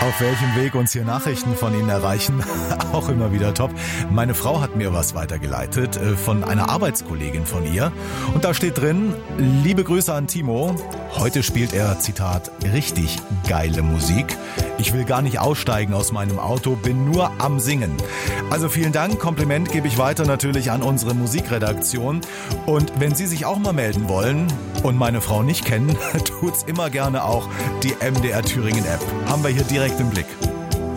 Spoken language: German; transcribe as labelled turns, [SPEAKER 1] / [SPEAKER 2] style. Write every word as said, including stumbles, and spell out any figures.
[SPEAKER 1] Auf welchem Weg uns hier Nachrichten von Ihnen erreichen, auch immer wieder top. Meine Frau hat mir was weitergeleitet von einer Arbeitskollegin von ihr. Und da steht drin, liebe Grüße an Timo. Heute spielt er, Zitat, richtig geile Musik. Ich will gar nicht aussteigen aus meinem Auto, bin nur am Singen. Also vielen Dank, Kompliment gebe ich weiter natürlich an unsere Musikredaktion. Und wenn Sie sich auch mal melden wollen und meine Frau nicht kennen, tut's immer gerne auch die M D R Thüringen App. Haben wir hier direkt im Blick.